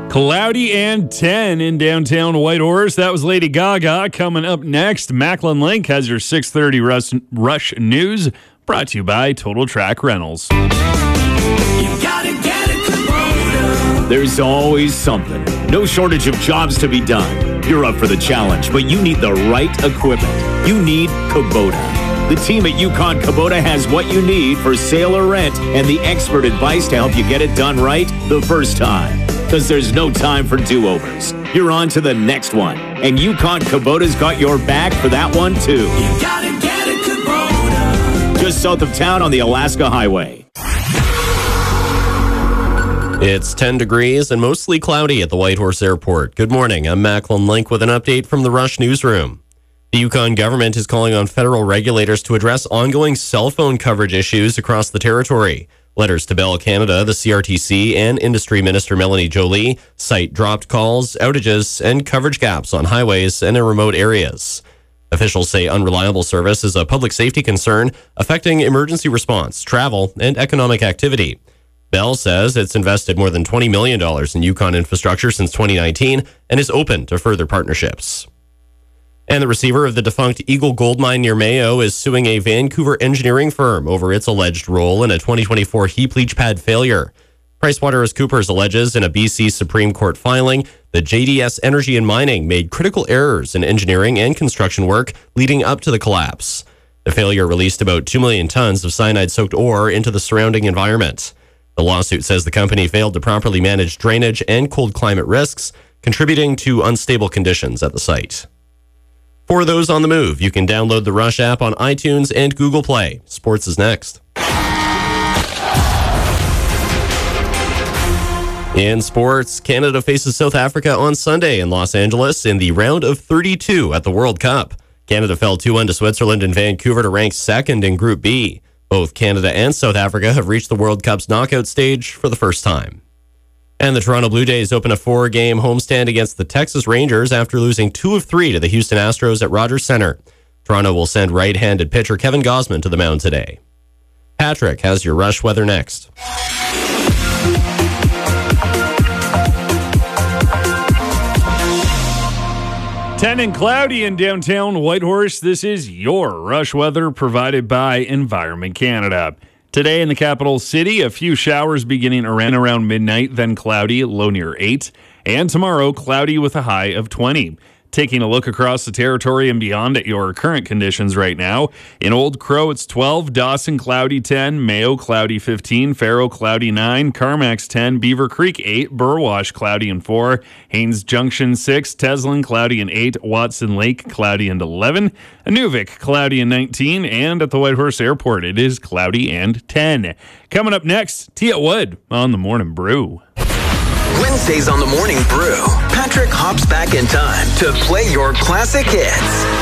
Cloudy and 10 in downtown Whitehorse. That was Lady Gaga. Coming up next, Macklin Link has your 6:30 Rush News, brought to you by Total Track Rentals. You gotta get it, Kubota. There's always something. No shortage of jobs to be done. You're up for the challenge, but you need the right equipment. You need Kubota. The team at Yukon Kubota has what you need for sale or rent and the expert advice to help you get it done right the first time. Because there's no time for do-overs. You're on to the next one. And Yukon Kubota's got your back for that one, too. You gotta get it, Kubota. Just south of town on the Alaska Highway. It's 10 degrees and mostly cloudy at the Whitehorse Airport. Good morning. I'm Macklin Link with an update from the Rush Newsroom. The Yukon government is calling on federal regulators to address ongoing cell phone coverage issues across the territory. Letters to Bell Canada, the CRTC, and Industry Minister Melanie Joly cite dropped calls, outages, and coverage gaps on highways and in remote areas. Officials say unreliable service is a public safety concern affecting emergency response, travel, and economic activity. Bell says it's invested more than $20 million in Yukon infrastructure since 2019 and is open to further partnerships. And the receiver of the defunct Eagle Gold Mine near Mayo is suing a Vancouver engineering firm over its alleged role in a 2024 heap leach pad failure. PricewaterhouseCoopers alleges in a BC Supreme Court filing that JDS Energy and Mining made critical errors in engineering and construction work leading up to the collapse. The failure released about 2 million tons of cyanide-soaked ore into the surrounding environment. The lawsuit says the company failed to properly manage drainage and cold climate risks, contributing to unstable conditions at the site. For those on the move, you can download the Rush app on iTunes and Google Play. Sports is next. In sports, Canada faces South Africa on Sunday in Los Angeles in the round of 32 at the World Cup. Canada fell 2-1 to Switzerland and Vancouver to rank second in Group B. Both Canada and South Africa have reached the World Cup's knockout stage for the first time. And the Toronto Blue Jays open a 4-game homestand against the Texas Rangers after losing 2 of 3 to the Houston Astros at Rogers Center. Toronto will send right-handed pitcher Kevin Gausman to the mound today. Patrick has your Rush weather next. Ten and cloudy in downtown Whitehorse. This is your Rush weather provided by Environment Canada. Today in the capital city, a few showers beginning around midnight, then cloudy, low near 8. And tomorrow, cloudy with a high of 20. Taking a look across the territory and beyond at your current conditions right now. In Old Crow, it's 12. Dawson, cloudy 10. Mayo, cloudy 15. Faro, cloudy 9. Carmack's 10. Beaver Creek, 8. Burwash, cloudy and 4. Haynes Junction, 6. Teslin, cloudy and 8. Watson Lake, cloudy and 11. Inuvik, cloudy and 19. And at the Whitehorse Airport, it is cloudy and 10. Coming up next, Tia Wood on the Morning Brew. Wednesdays on the Morning Brew, Patrick hops back in time to play your classic hits.